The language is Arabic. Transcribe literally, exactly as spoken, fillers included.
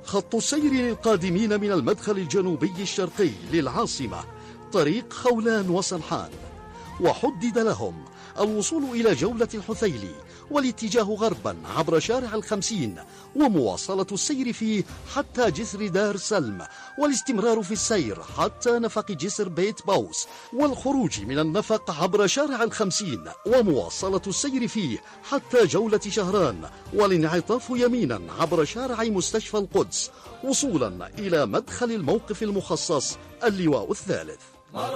خط السير للقادمين من المدخل الجنوبي الشرقي للعاصمة طريق خولان وسرحان، وحدد لهم الوصول إلى جولة الحثيلي والاتجاه غربا عبر شارع الخمسين ومواصلة السير فيه حتى جسر دار سلم، والاستمرار في السير حتى نفق جسر بيت باوس، والخروج من النفق عبر شارع الخمسين ومواصلة السير فيه حتى جولة شهران، والانعطاف يمينا عبر شارع مستشفى القدس وصولا إلى مدخل الموقف المخصص اللواء الثالث.